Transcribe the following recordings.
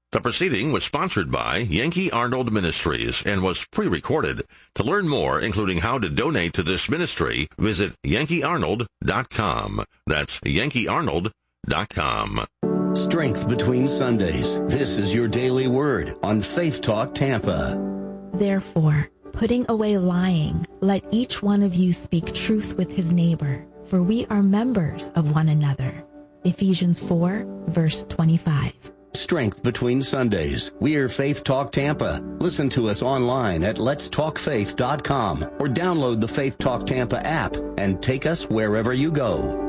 The proceeding was sponsored by Yankee Arnold Ministries and was pre-recorded. To learn more, including how to donate to this ministry, visit yankeearnold.com. That's yankeearnold.com. Strength between Sundays. This is your daily word on Faith Talk Tampa. Therefore, putting away lying, let each one of you speak truth with his neighbor, for we are members of one another. Ephesians 4, verse 25. Strength between Sundays. We're Faith Talk Tampa. Listen to us online at letstalkfaith.com or download the Faith Talk Tampa app and take us wherever you go.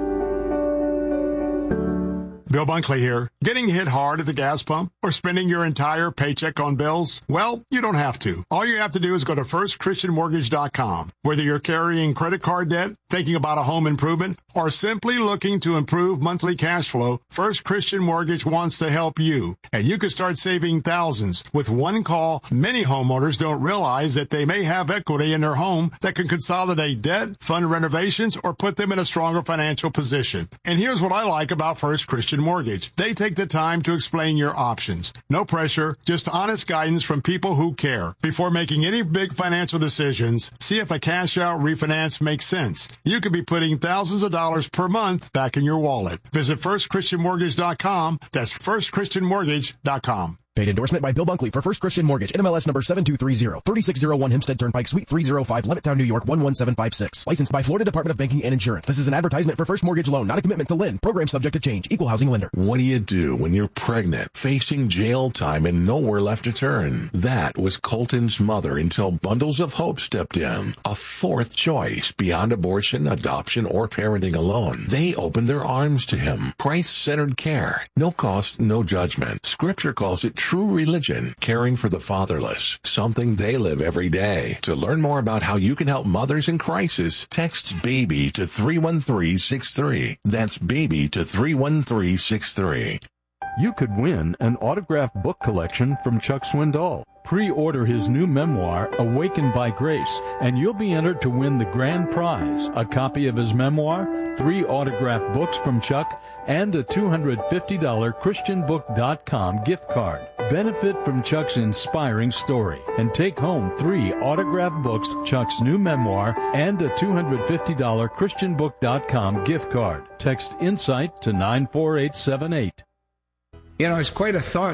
Bill Bunkley here. Getting hit hard at the gas pump or spending your entire paycheck on bills? Well, you don't have to. All you have to do is go to firstchristianmortgage.com. Whether you're carrying credit card debt, thinking about a home improvement, or simply looking to improve monthly cash flow, First Christian Mortgage wants to help you. And you can start saving thousands. With one call, many homeowners don't realize that they may have equity in their home that can consolidate debt, fund renovations, or put them in a stronger financial position. And here's what I like about First Christian Mortgage. They take the time to explain your options. No pressure, just honest guidance from people who care. Before making any big financial decisions, see if a cash out refinance makes sense. You could be putting thousands of dollars per month back in your wallet. Visit firstchristianmortgage.com. That's firstchristianmortgage.com. Paid endorsement by Bill Bunkley for First Christian Mortgage, NMLS number 7230, 3601 Hempstead Turnpike, Suite 305, Levittown, New York, 11756. Licensed by Florida Department of Banking and Insurance. This is an advertisement for First Mortgage Loan, not a commitment to lend. Program subject to change. Equal housing lender. What do you do when you're pregnant, facing jail time, and nowhere left to turn? That was Colton's mother until Bundles of Hope stepped in. A fourth choice beyond abortion, adoption, or parenting alone. They opened their arms to him. Christ-centered care. No cost, no judgment. Scripture calls it true religion, caring for the fatherless, something they live every day. To learn more about how you can help mothers in crisis, text BABY to 31363. That's BABY to 31363. You could win an autographed book collection from Chuck Swindoll. Pre-order his new memoir, Awakened by Grace, and you'll be entered to win the grand prize, a copy of his memoir, 3 autographed books from Chuck, and a $250 ChristianBook.com gift card. Benefit from Chuck's inspiring story and take home 3 autographed books, Chuck's new memoir, and a $250 ChristianBook.com gift card. Text INSIGHT to 94878. You know, it's quite a thought.